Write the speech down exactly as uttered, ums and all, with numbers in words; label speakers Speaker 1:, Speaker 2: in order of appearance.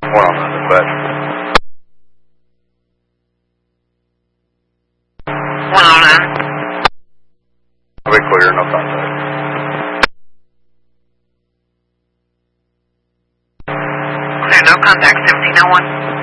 Speaker 1: One on the dispatch.
Speaker 2: one oh nine.
Speaker 1: I'll be clear, no contact.
Speaker 2: Clear, no contact, seventeen oh one.